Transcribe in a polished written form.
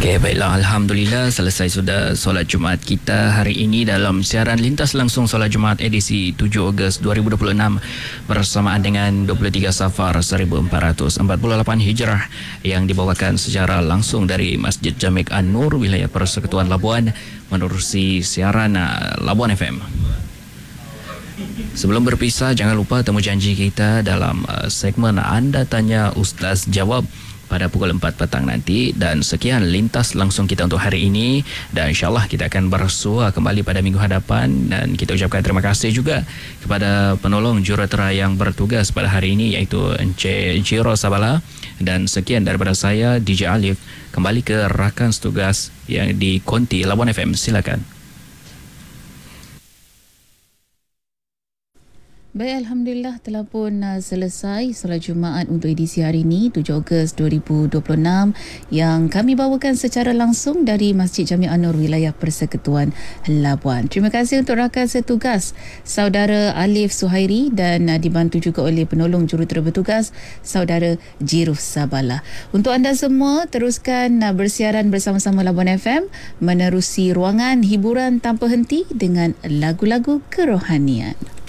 Okey, baiklah. Alhamdulillah selesai sudah solat Jumaat kita hari ini dalam siaran lintas langsung solat Jumaat edisi 7 Ogos 2026 bersamaan dengan 23 Safar 1448 Hijrah yang dibawakan secara langsung dari Masjid Jamik An-Nur wilayah Persekutuan Labuan menerusi siaran Labuan FM. Sebelum berpisah, jangan lupa temu janji kita dalam segmen Anda Tanya Ustaz Jawab pada pukul 4 petang nanti. Dan sekian lintas langsung kita untuk hari ini, dan insyaAllah kita akan bersua kembali pada minggu hadapan. Dan kita ucapkan terima kasih juga kepada penolong jurulatera yang bertugas pada hari ini, iaitu Encik Jiro Sabala. Dan sekian daripada saya, DJ Alif, kembali ke rakan setugas yang di Konti Labuan FM. Silakan. Baik, Alhamdulillah telah pun selesai solat Jumaat untuk edisi hari ini 7 Ogos 2026 yang kami bawakan secara langsung dari Masjid Jamik An-Nur wilayah Persekutuan Labuan. Terima kasih untuk rakan setugas Saudara Alif Suhairi dan dibantu juga oleh penolong jurutera bertugas Saudara Jiruf Sabala. Untuk anda semua, teruskan bersiaran bersama-sama Labuan FM menerusi ruangan hiburan tanpa henti dengan lagu-lagu kerohanian.